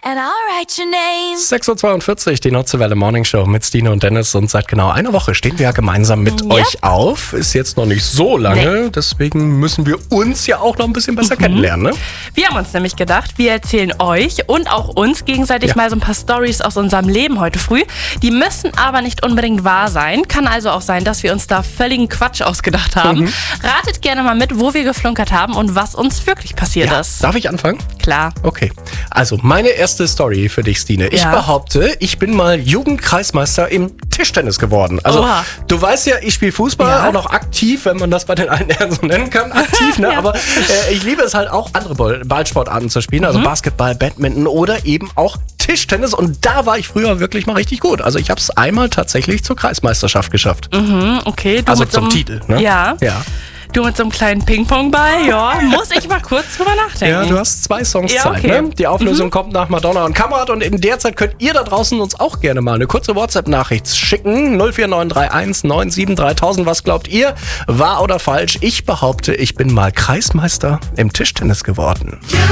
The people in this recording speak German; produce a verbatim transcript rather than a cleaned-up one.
and I'll write your name. sechs Uhr zweiundvierzig, die Notzewelle Morning Show mit Stine und Dennis. Und seit genau einer Woche stehen wir ja gemeinsam mit Ja. euch auf. Ist jetzt noch nicht so lange, Nee. deswegen müssen wir uns ja auch noch ein bisschen besser Mhm. kennenlernen. Ne? Wir haben uns nämlich gedacht, wir erzählen euch und auch uns gegenseitig Ja. mal so ein paar Storys aus unserem Leben heute früh. Die müssen aber nicht unbedingt wahr sein. Kann also auch sein, dass wir uns da völligen Quatsch ausgedacht haben. Mhm. Ratet gerne mal mit, wo wir geflunkert haben und was uns wirklich passiert Ja. ist. Darf ich anfangen? Klar. Okay, also meine erste Story für dich, Stine. Ich Ja. behaupte, ich bin mal Jugendkreismeister im Tischtennis geworden. Also Oha. du weißt ja, ich spiele Fußball, Ja. auch noch aktiv, wenn man das bei den einen Herren so nennen kann. Aktiv, ne? Ja. Aber äh, ich liebe es halt auch, andere Ball Ballsportarten zu spielen. Also Basketball, Badminton oder eben auch Tischtennis. Und da war ich früher wirklich mal richtig gut. Also ich habe es einmal tatsächlich zur Kreismeisterschaft geschafft. Mhm, okay. Du Also mit so zum einem- Titel, ne? Ja. Ja. Du mit so einem kleinen Ping-Pong-Ball, ja. Muss ich mal kurz drüber nachdenken. Ja, du hast zwei Songs Ja, Zeit. okay. Ne? Die Auflösung kommt nach Madonna und Kamerad. Und in der Zeit könnt ihr da draußen uns auch gerne mal eine kurze WhatsApp-Nachricht schicken. null vier neun drei eins neun sieben dreitausend. Was glaubt ihr? Wahr oder falsch? Ich behaupte, ich bin mal Kreismeister im Tischtennis geworden.